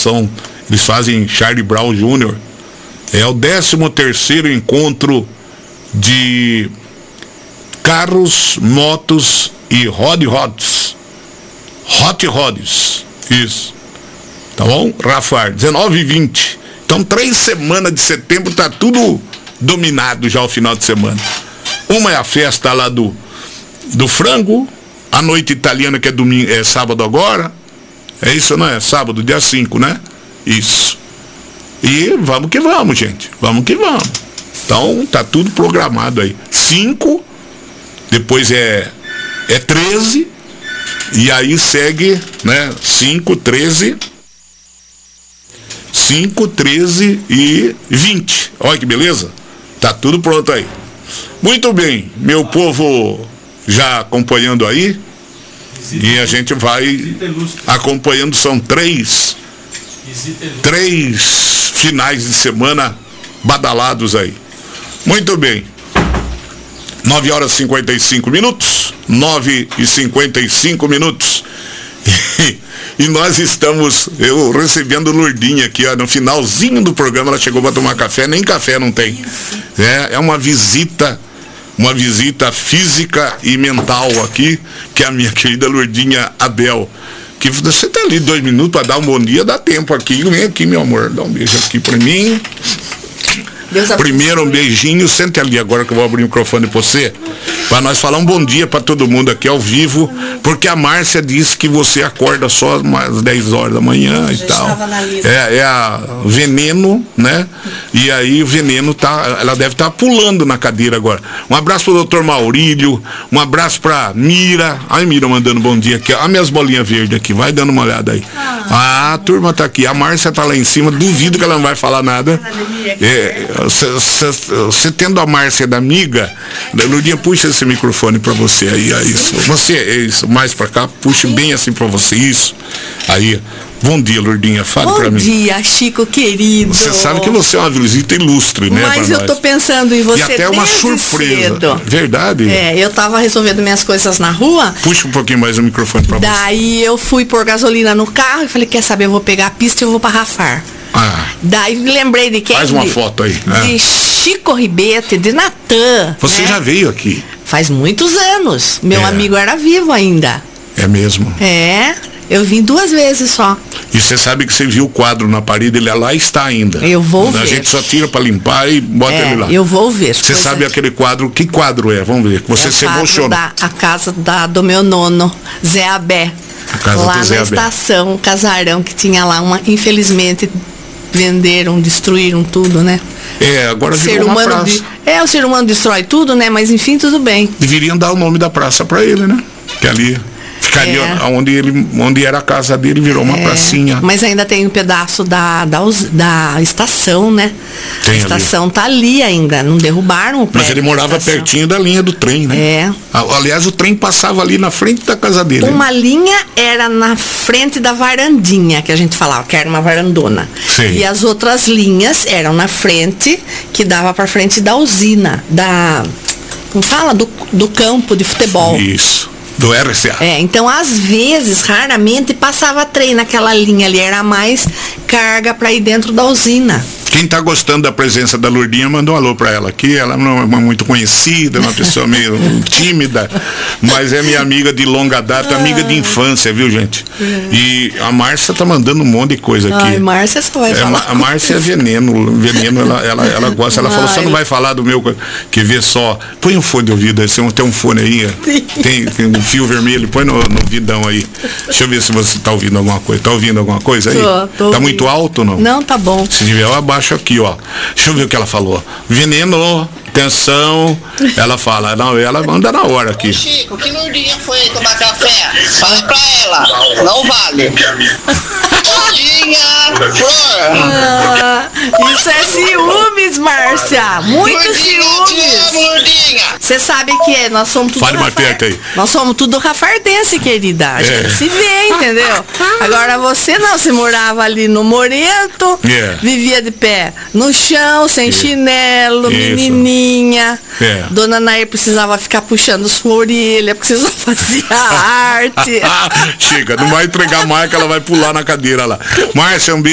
apresentação. Eles fazem Charlie Brown Jr. É o 13º encontro de carros, motos e hot rods. Isso. Tá bom? Rafar, 19 e 20. Então 3 semanas de setembro tá tudo dominado já o final de semana. Uma é a festa lá do frango, a noite italiana que é domingo, é sábado agora. É isso, não é? Sábado, dia 5, né? Isso. E vamos que vamos, gente. Vamos que vamos. Então tá tudo programado aí. 5, depois é 13, e aí segue, né? 5, 13 e 20. Olha que beleza. Tá tudo pronto aí. Muito bem, meu povo já acompanhando aí. E a gente vai acompanhando. São 3 finais de semana badalados aí. Muito bem. 9h55. 9h55. E nós estamos, eu recebendo Lourdinha aqui, ó, no finalzinho do programa. Ela chegou para tomar café, nem café não tem. É uma visita física e mental aqui, que é a minha querida Lourdinha Abel. Que você tá ali 2 minutos para dar um bom dia, dá tempo aqui. Vem aqui, meu amor, dá um beijo aqui para mim. Primeiro um beijinho, sente ali agora que eu vou abrir o microfone pra você, pra nós falar um bom dia pra todo mundo aqui ao vivo, porque a Márcia disse que você acorda só às 10 horas da manhã e tal. É a Veneno, né? E aí o Veneno ela deve estar pulando na cadeira agora. Um abraço pro doutor Maurílio, um abraço pra Mira. Ai, Mira mandando bom dia aqui, ó, minhas bolinhas verdes aqui, vai dando uma olhada aí. A turma tá aqui, a Márcia tá lá em cima, duvido que ela não vai falar nada. Você tendo a Márcia da amiga, Lourdinha, puxa esse microfone pra você aí, isso, mais pra cá, puxa bem assim pra você, isso, aí, bom dia, Lourdinha, fale pra mim. Bom dia, Chico querido. Você sabe que você é uma visita ilustre, né? Mas eu tô pensando em você e até uma surpresa. Cedo. Verdade? Eu tava resolvendo minhas coisas na rua. Puxa um pouquinho mais o microfone pra você. Daí eu fui pôr gasolina no carro e falei, quer saber, eu vou pegar a pista e eu vou pra Rafar. Daí lembrei de quem? Faz uma foto aí. De Chico Ribete, de Natan. Você já veio aqui? Faz muitos anos. Meu amigo era vivo ainda. É mesmo? Eu vim 2 vezes só. E você sabe que você viu o quadro na parede, ele lá está ainda. Eu vou ver. A gente só tira pra limpar e bota ele lá. Eu vou ver. Você sabe aquele quadro, que quadro é? Vamos ver, que você se emociona. A casa do meu nono, Zé Abé. Lá na estação, casarão que tinha lá, infelizmente venderam, destruíram tudo, né? Agora virou uma praça. O ser humano destrói tudo, né? Mas enfim, tudo bem. Deveriam dar o nome da praça pra ele, né? Que ali... Ficaria onde era a casa dele, virou uma pracinha. Mas ainda tem um pedaço da estação, né? A estação tá ali ainda, não derrubaram o prédio. Mas ele morava pertinho da linha do trem, né? Aliás, o trem passava ali na frente da casa dele. Uma linha era na frente da varandinha, que a gente falava, que era uma varandona. Sim. E as outras linhas eram na frente, que dava pra frente da usina, como fala? Do campo de futebol. Isso. Do RCA. Então às vezes, raramente, passava trem naquela linha ali, era mais carga para ir dentro da usina. Quem tá gostando da presença da Lourdinha, manda um alô pra ela aqui. Ela não é muito conhecida, é uma pessoa meio tímida, mas é minha amiga de longa data, amiga de infância, viu, gente? E a Márcia tá mandando um monte de coisa aqui. Ai, Márcia só vai falar. A Márcia é veneno, ela gosta. Ela falou, você não vai falar do meu, que vê só. Põe um fone de ouvido aí, tem um fone aí, tem um fio vermelho, põe no vidão aí. Deixa eu ver se você tá ouvindo alguma coisa. Tá ouvindo alguma coisa aí? Tô tá muito alto ou não? Não, tá bom. Se tiver, eu abaixo aqui, ó. Deixa eu ver o que ela falou. Veneno, atenção. Ela fala, não, ela manda na hora aqui. Ô Chico, que Lourdinha foi tomar café? Fala pra ela, não vale. Lourdinha, Flor. Isso é ciúmes, Márcia. Muito ciúmes. Você sabe que nós somos tudo. Fale mais perto aí. Nós somos tudo rafardense, querida. A gente se vê, entendeu? Agora você não, você morava ali no Moreto, vivia de pé no chão, sem chinelo, menininha. Dona Nair precisava ficar puxando sua orelha, porque vocês não faziam arte. Chega, não vai entregar mais que ela vai pular na cadeira lá. Márcia, um beijo.